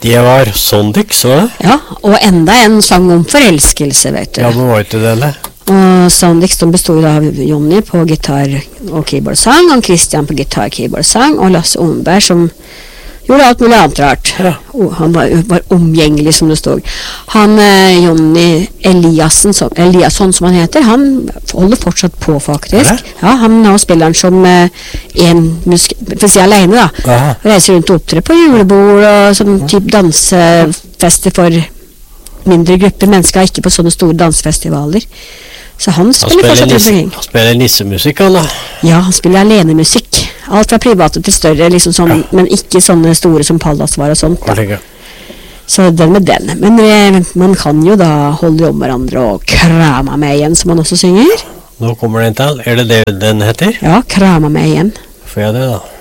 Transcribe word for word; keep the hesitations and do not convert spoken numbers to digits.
Det var Sondix, var det? Ja, og enda en sang om forelskelse, vet du. Ja, men var ikke det, eller? Og Sondix, de bestod av Jonny på gitar og keyboard-sang, og Christian på gitar, keyboard-sang, og Lasse Omberg som gjorde alt mulig annet rart. Ja. Oh, han var, var omgjengelig, som det stod. Han, eh, Jonny Eliassen, som, Eliasson, som han heter, han holder fortsatt på, faktisk. Ja, han nå spiller han som eh, en musk... For å si alene, da. Aha. Reiser rundt og opptre på julebord, og sånn typ dansefester for mindre grupper mennesker, ikke på sånne store dansfestivaler. Så han spiller, han spiller fortsatt nisse, rundt omkring. Han spiller nissemusikk, han da. Ja, han spiller alenemusikk. Alt fra private til større, liksom sånn, ja. Men ikke sånne store som Pallas var og sånt. Da. Så den med den. Men eh, man kan jo da holde om hverandre og krama meg igjen, som man også synger. Nå kommer den til. Er det det den heter? Ja, krama meg igjen. Får jeg det da?